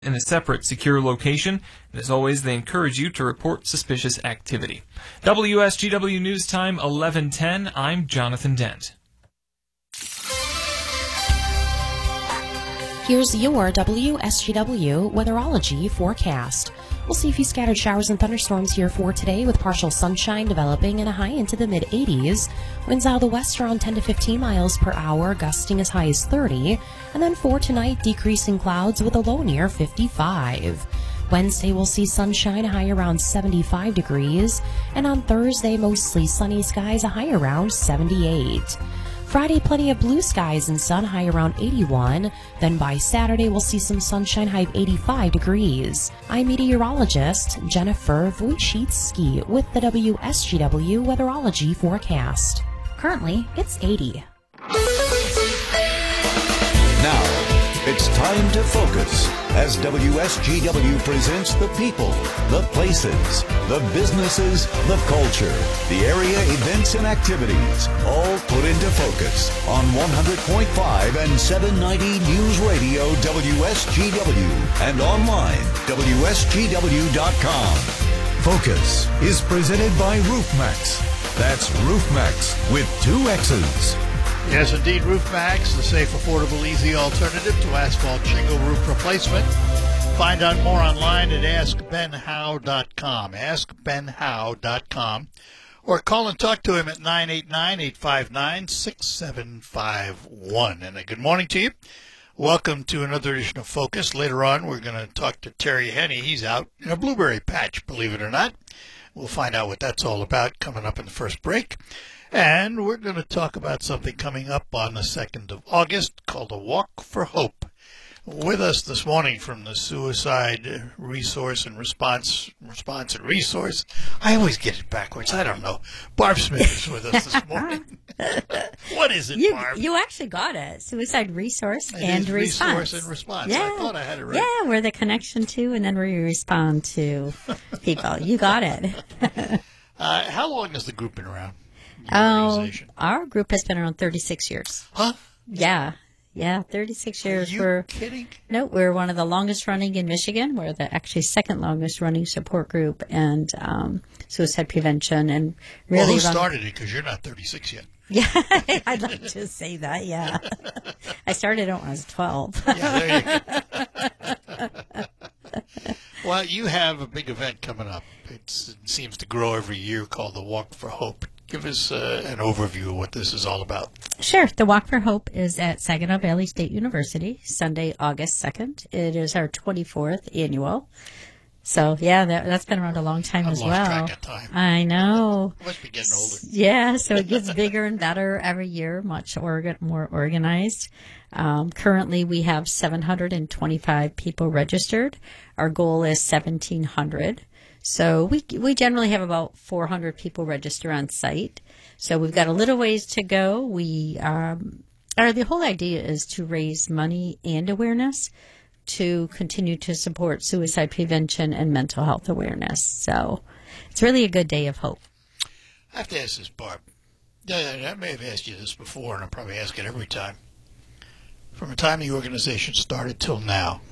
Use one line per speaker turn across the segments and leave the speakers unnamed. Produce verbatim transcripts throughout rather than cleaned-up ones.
in a separate, secure location, and as always, they encourage you to report suspicious activity. W S G W News Time, eleven ten. I'm Jonathan Dent.
Here's your W S G W weatherology forecast. We'll see a few scattered showers and thunderstorms here for today, with partial sunshine developing and a high into the mid eighties. Winds out of the west around ten to fifteen miles per hour, gusting as high as thirty. And then for tonight, decreasing clouds with a low near fifty-five. Wednesday, we'll see sunshine, a high around seventy-five degrees. And on Thursday, mostly sunny skies, a high around seventy-eight. Friday, plenty of blue skies and sun, high around eighty-one. Then by Saturday, we'll see some sunshine, high of eighty-five degrees. I'm meteorologist Jennifer Wojcicki with the W S G W weatherology forecast. Currently, it's eighty.
Now, it's time to focus as W S G W presents the people, the places, the businesses, the culture, the area events and activities, all put into focus on one hundred point five and seven ninety News Radio W S G W and online W S G W dot com. Focus is presented by RoofMax. That's RoofMax with two X's.
Yes, indeed, RoofMax, the safe, affordable, easy alternative to asphalt shingle roof replacement. Find out more online at ask ben howe dot com, ask ben howe dot com, or call and talk to him at nine eight nine, eight five nine, six seven five one. And a good morning to you. Welcome to another edition of Focus. Later on, we're going to talk to Terry Henney. He's out in a blueberry patch, believe it or not. We'll find out what that's all about coming up in the first break. And we're going to talk about something coming up on the second of August called a Walk for Hope. With us this morning from the Suicide Resource and Response Response and Resource. I always get it backwards. I don't know. Barb Smith is with us this morning. What is it,
you,
Barb?
You actually got it. Suicide Resource
it
and
is
Response.
Resource and Response.
Yeah.
I thought I had it right.
Yeah, we're the connection to, and then we respond to people. You got it.
uh, how long has the group been around?
Oh, our group has been around thirty-six years.
Huh?
Yeah. Yeah, thirty-six years.
Are you
we're,
kidding?
No, we're one of the longest running in Michigan. We're the actually second longest running support group and um, suicide prevention. And really,
well, who
run...
started it? Because you're not thirty-six yet.
Yeah, I'd like to say that. Yeah, I started it when I was twelve.
Yeah, there you go. Well, you have a big event coming up. It's, it seems to grow every year, called the Walk for Hope. Give us uh, an overview of what this is all about.
Sure. The Walk for Hope is at Saginaw Valley State University, Sunday, August second. It is our twenty-fourth annual. So, yeah, that, that's been around a long time
I've
as
lost
well.
track of time.
I know.
I must be getting older.
Yeah, so it gets bigger and better every year, much organ- more organized. Um, currently, we have seven hundred twenty-five people registered. Our goal is seventeen hundred. So we we generally have about four hundred people register on site. So we've got a little ways to go. We um, our the whole idea is to raise money and awareness to continue to support suicide prevention and mental health awareness. So it's really a good day of hope.
I have to ask this, Barb. I may have asked you this before, and I'll probably ask it every time. From the time the organization started till now,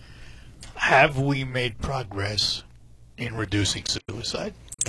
have we made progress in reducing suicide?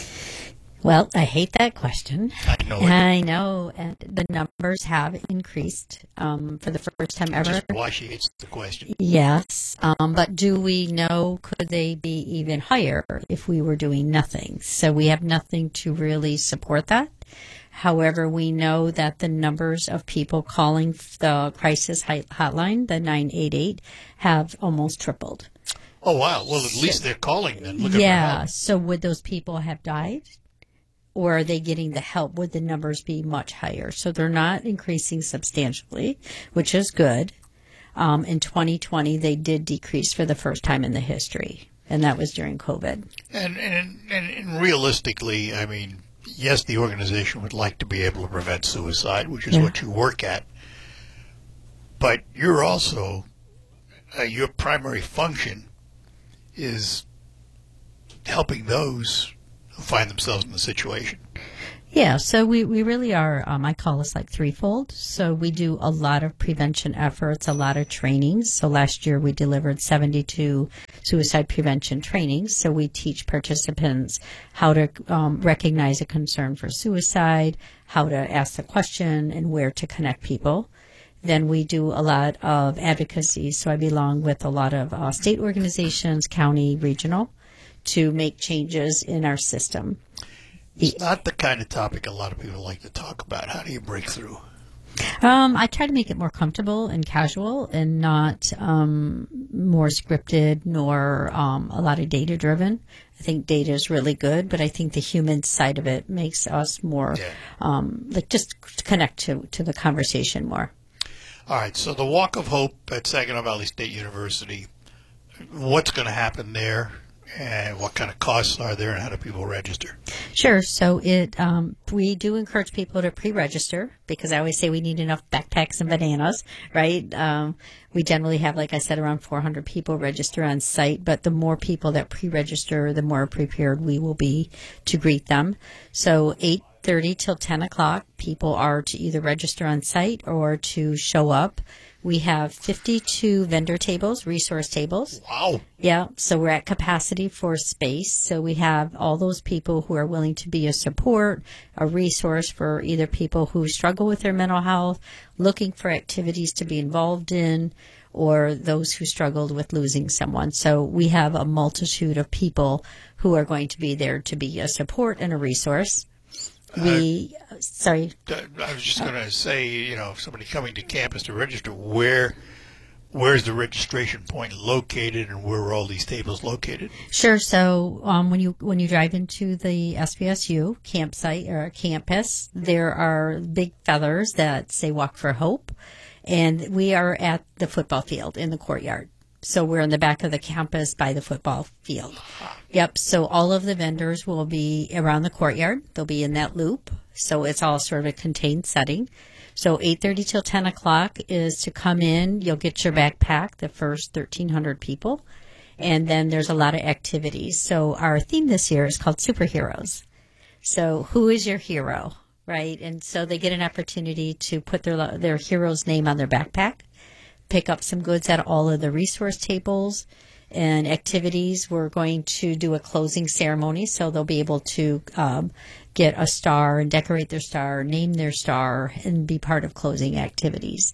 Well, I hate that question.
I know it.
I know, and the numbers have increased um, for the first time ever.
Just why she hates the question.
Yes, um, but do we know, could they be even higher if we were doing nothing? So we have nothing to really support that. However, we know that the numbers of people calling the crisis hotline, the nine eight eight, have almost tripled.
Oh, wow. Well, at least they're calling then. Look
yeah. So would those people have died? Or are they getting the help? Would the numbers be much higher? So they're not increasing substantially, which is good. Um, in twenty twenty, they did decrease for the first time in the history, and that was during COVID.
And, and, and, and realistically, I mean, yes, the organization would like to be able to prevent suicide, which is yeah. what you work at. But you're also, uh, your primary function is helping those who find themselves in the situation.
Yeah, so we, we really are, um, I call us like threefold. So we do a lot of prevention efforts, a lot of trainings. So last year we delivered seventy-two suicide prevention trainings. So we teach participants how to um, recognize a concern for suicide, how to ask the question, and where to connect people. Then we do a lot of advocacy. So I belong with a lot of uh, state organizations, county, regional, to make changes in our system.
It's not the kind of topic a lot of people like to talk about. How do you break through?
Um, I try to make it more comfortable and casual and not um, more scripted nor um, a lot of data driven. I think data is really good, but I think the human side of it makes us more,
Yeah.
um, like just connect to, to the conversation more.
All right, so the Walk of Hope at Saginaw Valley State University, what's going to happen there? And what kind of costs are there, and how do people register?
Sure. So it um, we do encourage people to pre-register because I always say we need enough backpacks and bananas, right? Um, we generally have, like I said, around four hundred people register on site, but the more people that pre-register, the more prepared we will be to greet them. So eight thirty till ten o'clock, people are to either register on site or to show up. We have fifty-two vendor tables, resource tables.
Wow.
Yeah, so we're at capacity for space. So we have all those people who are willing to be a support, a resource for either people who struggle with their mental health, looking for activities to be involved in, or those who struggled with losing someone. So we have a multitude of people who are going to be there to be a support and a resource. We, uh, sorry.
I was just going to say, you know, if somebody coming to campus to register, where, where's the registration point located, and where are all these tables located?
Sure. So um, when you when you drive into the S V S U campsite or campus, there are big feathers that say "Walk for Hope," and we are at the football field in the courtyard. So we're in the back of the campus by the football field. Yep. So all of the vendors will be around the courtyard. They'll be in that loop. So it's all sort of a contained setting. So eight thirty till ten o'clock is to come in. You'll get your backpack, the first thirteen hundred people. And then there's a lot of activities. So our theme this year is called Superheroes. So who is your hero, right? And so they get an opportunity to put their their hero's name on their backpack, pick up some goods at all of the resource tables and activities. We're going to do a closing ceremony, so they'll be able to um, get a star and decorate their star, name their star, and be part of closing activities.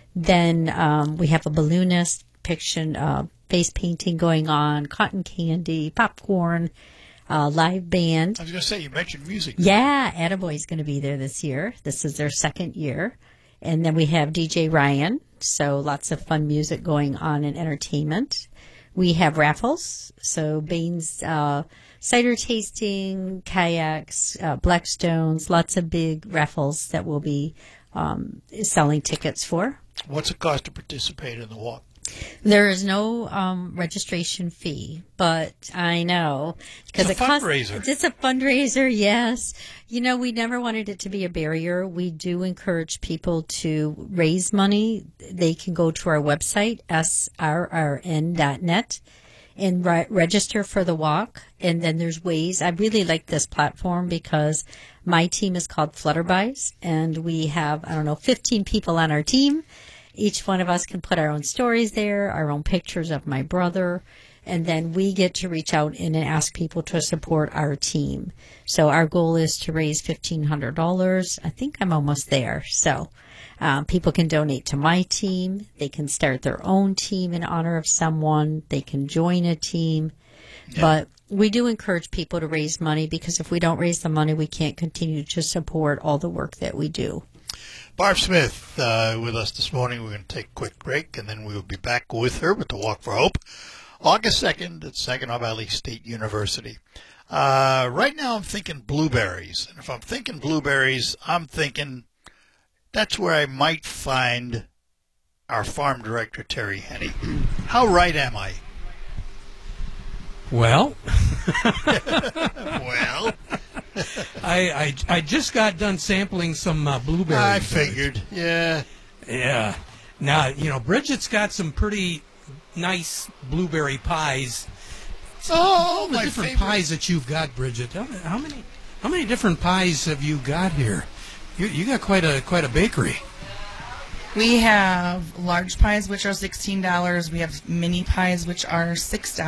Then um, we have a balloonist, picture, uh, face painting going on, cotton candy, popcorn, uh, live band.
I was going to say, you mentioned music.
Yeah, Attaboy's going to be there this year. This is their second year. And then we have D J Ryan, so lots of fun music going on and entertainment. We have raffles, so Baines uh, cider tasting, kayaks, uh, Blackstones, lots of big raffles that we'll be um, selling tickets for.
What's it cost to participate in the walk?
There is no um, registration fee, but I know because
it's a
it costs,
fundraiser.
It's a fundraiser, yes. You know, we never wanted it to be a barrier. We do encourage people to raise money. They can go to our website, S R R N dot net, and re- register for the walk. And then there's ways. I really like this platform because my team is called Flutterbys, and we have, I don't know, fifteen people on our team. Each one of us can put our own stories there, our own pictures of my brother, and then we get to reach out and ask people to support our team. So our goal is to raise fifteen hundred dollars. I think I'm almost there. So um, people can donate to my team. They can start their own team in honor of someone. They can join a team. Yeah. But we do encourage people to raise money because if we don't raise the money, we can't continue to support all the work that we do.
Barb Smith uh, with us this morning. We're going to take a quick break, and then we will be back with her with the Walk for Hope, August second at Saginaw Valley State University. Uh, right now I'm thinking blueberries. And if I'm thinking blueberries, I'm thinking that's where I might find our farm director, Terry Henney. How right am I?
Well,
well,
I, I I just got done sampling some uh, blueberries.
I figured, yeah.
Yeah. Now, you know, Bridget's got some pretty nice blueberry pies.
Oh,
All the
my
different
favorite.
pies that you've got, Bridget. How, how many? How many different pies have you got here? You you got quite a quite a bakery.
We have large pies, which are sixteen dollars. We have mini pies, which are six dollars.